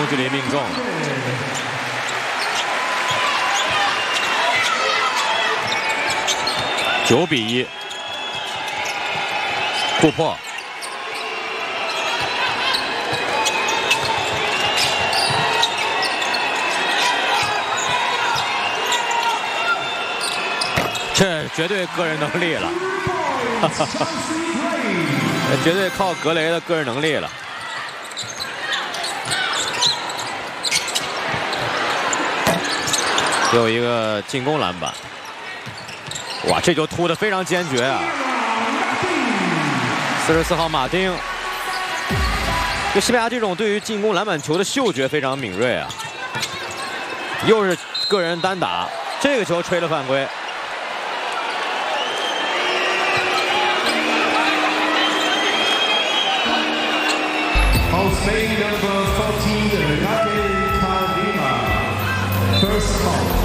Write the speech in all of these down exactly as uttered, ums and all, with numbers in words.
距离命中了。九比一，库珀。 这绝对个人能力了，绝对靠格雷的个人能力了。又一个进攻篮板，哇，这球突得非常坚决啊！四十四号马丁，就西班牙这种对于进攻篮板球的嗅觉非常敏锐啊。又是个人单打，这个球吹了犯规。 On Spain number fourteen, Raquel Calvima. First call.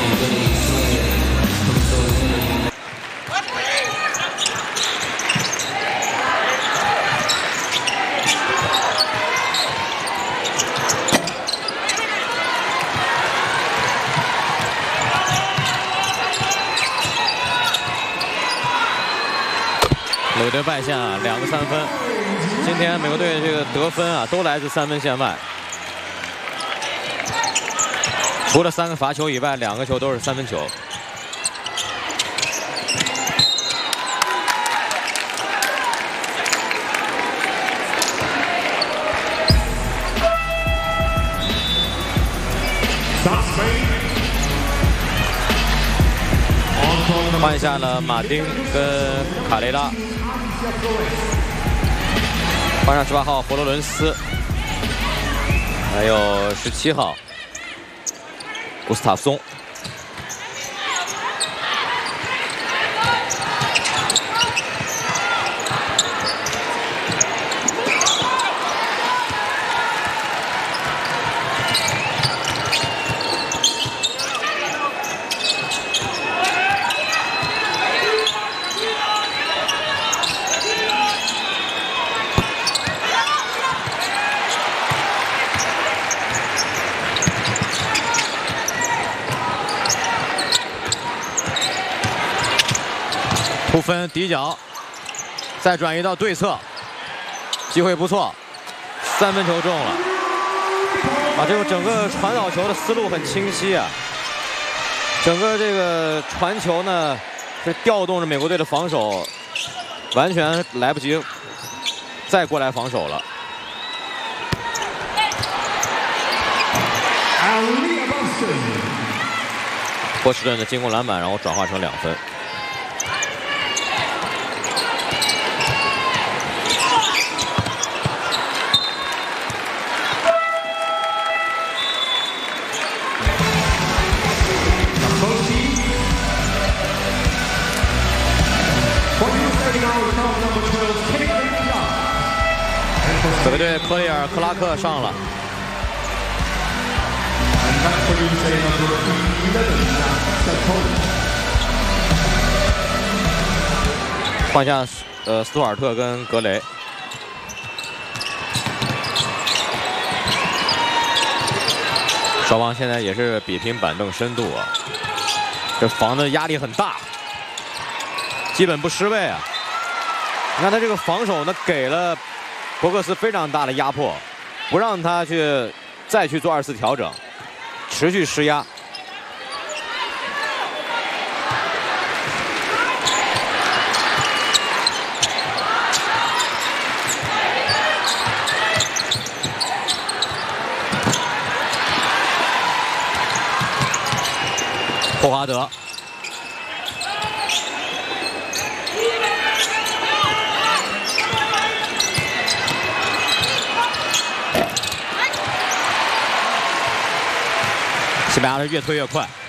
美队败下两个三分。 今天美国队这个得分啊，都来自三分线外，除了三个罚球以外，两个球都是三分球。换下了马丁跟卡雷拉。 换上十八号佛罗伦斯，还有十七号古斯塔松。突分底角，再转移到对侧，机会不错，三分球中了。啊，这个整个传导球的思路很清晰啊，整个这个传球呢是调动着美国队的防守，完全来不及再过来防守了。波士顿的进攻篮板，然后转化成两分。 美国队科里尔·克拉克上了，换下呃斯图尔特跟格雷。双方现在也是比拼板凳深度啊，这防的压力很大，基本不失位啊。你看他这个防守呢，给了 博克斯非常大的压迫，不让他去再去做二次调整，持续施压。霍华德。 西班牙是越推越快，